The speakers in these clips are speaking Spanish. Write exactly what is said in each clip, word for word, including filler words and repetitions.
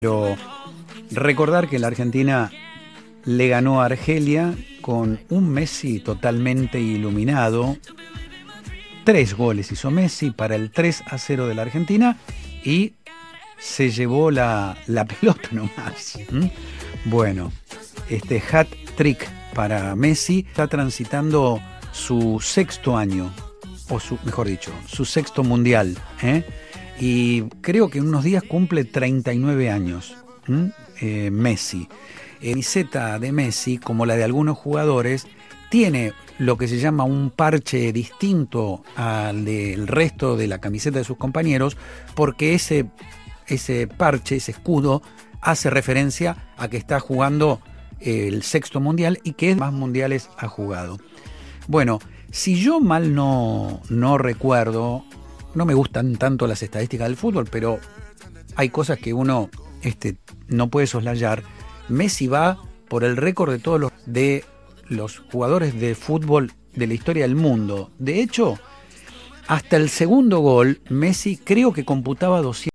Pero recordar que la Argentina le ganó a Argelia con un Messi totalmente iluminado. Tres goles hizo Messi para el tres a cero de la Argentina y se llevó la, la pelota nomás. ¿Mm? Bueno, este hat trick para Messi. Está transitando su sexto año, o su, mejor dicho, su sexto mundial, ¿eh? Y creo que en unos días cumple treinta y nueve años, ¿Mm? eh, Messi. La camiseta de Messi, como la de algunos jugadores, tiene lo que se llama un parche distinto al del resto de la camiseta de sus compañeros, porque ese, ese parche, ese escudo, hace referencia a que está jugando el sexto mundial y que más mundiales ha jugado. Bueno, si yo mal no, no recuerdo, no me gustan tanto las estadísticas del fútbol, pero hay cosas que uno este, no puede soslayar. Messi va por el récord de todos los, de los jugadores de fútbol de la historia del mundo. De hecho, hasta el segundo gol, Messi creo que computaba doscientos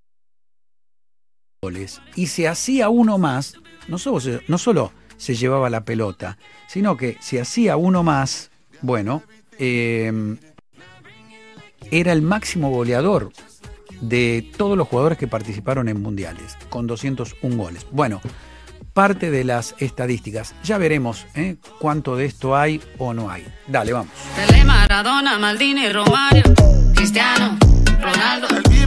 goles. Y si hacía uno más, no solo, se, no solo se llevaba la pelota, sino que si hacía uno más, bueno, eh, era el máximo goleador de todos los jugadores que participaron en mundiales, con doscientos un goles. Bueno, parte de las estadísticas. Ya veremos ¿eh? cuánto de esto hay o no hay. Dale, vamos. Pelé, Maradona, Maldini, Romario, Cristiano, Ronaldo.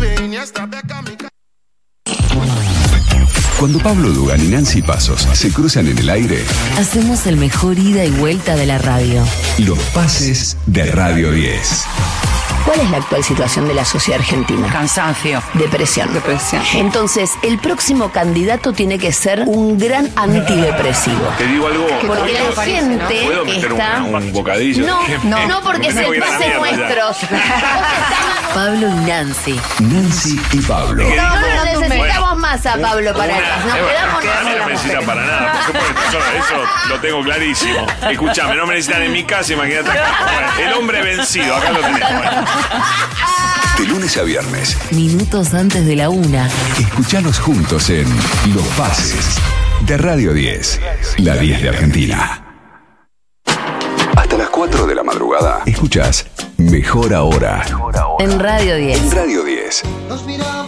Cuando Pablo Dugan y Nancy Pasos se cruzan en el aire, hacemos el mejor ida y vuelta de la radio. Los pases de Radio diez. ¿Cuál es la actual situación de la sociedad argentina? Cansancio. Depresión. Depresión. Entonces, el próximo candidato tiene que ser un gran antidepresivo. Te digo algo. Porque la gente ¿no? ¿Puedo meter está... un, un bocadillo? No, no, no porque es el pase nuestros. Pablo y Nancy. Nancy y Pablo. No, no necesitamos más a Pablo para acá. Nos quedamos A mí no me necesitan para nada. Por supuesto, eso lo tengo clarísimo. Escuchame, no me necesitan en mi casa, imagínate. El hombre vencido, acá lo tenemos. De lunes a viernes, minutos antes de la una. Escuchanos juntos en Los Pases de Radio diez, la diez de Argentina. Hasta las cuatro de la madrugada, escuchás Mejor Ahora En Radio diez. en Radio diez.